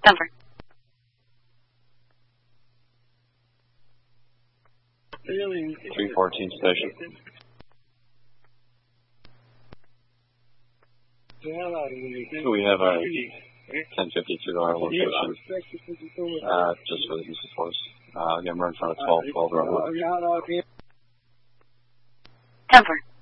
Denver. 314 station. So we have a 1052 to our location, just for the use of force. Again, we're in front of 1212 Road. Denver.